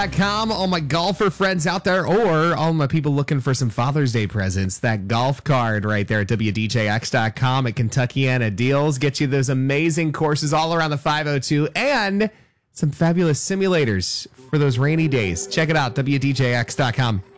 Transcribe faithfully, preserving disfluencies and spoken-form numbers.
Com, all my golfer friends out there, or all my people looking for some Father's Day presents, that golf card right there at W D J X dot com at Kentuckiana Deals. Get you those amazing courses all around the five oh two and some fabulous simulators for those rainy days. Check it out, W D J X dot com.